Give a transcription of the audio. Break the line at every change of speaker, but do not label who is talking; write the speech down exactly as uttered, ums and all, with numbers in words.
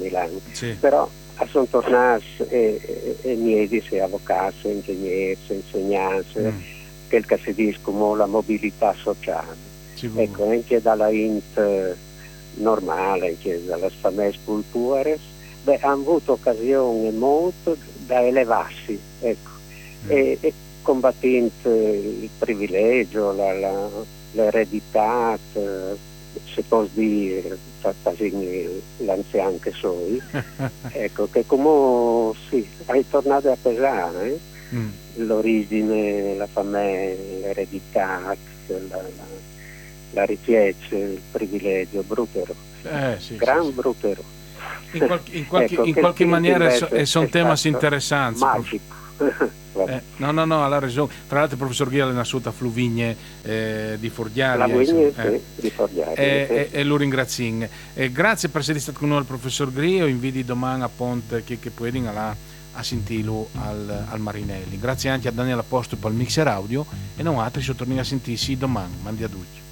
Milano,
Sì.
però sono tornati e, e, e miei se avvocati, ingegneri, insegnanti,
Mm.
quel che si dice come la mobilità sociale.
Sicuro.
Ecco, anche dalla int normale, anche dalle famiglie culture, beh, hanno avuto occasione molto da elevarsi, ecco,
Mm.
e, e combattendo il privilegio, la, la, l'eredità, se posso dire, l'anziano che sono, ecco, che come sì, è tornato a pesare, eh?
Mm.
L'origine, la famiglia, l'eredità, la, la, la ricchezza, il privilegio, brutero,
Eh, sì,
gran
sì, sì.
brutero.
In qualche, in qualche,
Ecco,
in
che il
qualche
film
maniera so,
invece
sono
è
temi
stato
interessanti. prof-
magico.
Eh, no, no, no, ha ragione. Tra l'altro il professor Ghia è una sua fluvigne eh, di
La
Forgiaria, insomma,
Guigni,
eh.
sì, di Forgiaria.
E,
Sì.
e, e lo ringrazio. Eh, grazie per essere stato con noi il professor Grio. Invidi domani a Ponte che, che puoi là a sentirlo al, al Marinelli. Grazie anche a Daniela Posto per il mixer audio e non altri, se torniamo a sentirsi domani. Mandi a tutti.